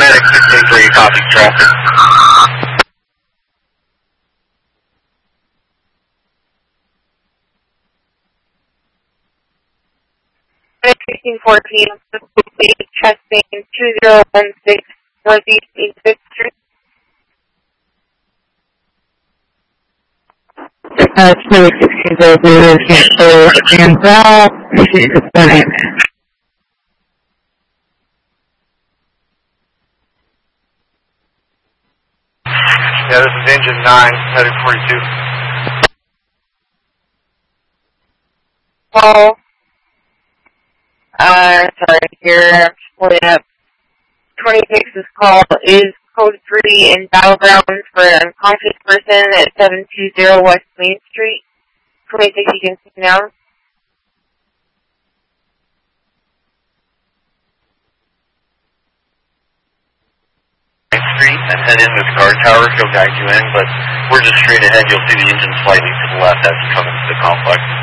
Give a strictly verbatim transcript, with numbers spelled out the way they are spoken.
Medic six eight three, copy traffic. sixteen fourteen, testing two zero one six, Northeast eighty-fifth Street. Uh, two sixteen zero zero, cancel, stands out, it's fine. Yeah, this is engine nine, heading forty-two. Call. Uh, sorry, here, I'm just pulling up. twenty-six's call is code three in Battleground for an unconscious person at seven two zero West Main Street. twenty-six, you can see now. Main Street and head in this guard tower, he'll guide you in, but we're just straight ahead. You'll see the engine slightly to the left as you come into the complex.